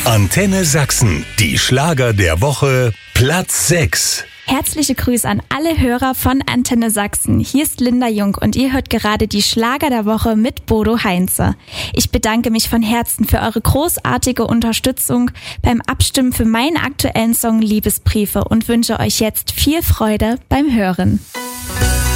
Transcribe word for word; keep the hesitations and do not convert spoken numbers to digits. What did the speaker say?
Antenne Sachsen, die Schlager der Woche, Platz sechs. Herzliche Grüße an alle Hörer von Antenne Sachsen. Hier ist Linda Jung und ihr hört gerade die Schlager der Woche mit Bodo Heinze. Ich bedanke mich von Herzen für eure großartige Unterstützung beim Abstimmen für meinen aktuellen Song Liebesbriefe und wünsche euch jetzt viel Freude beim Hören.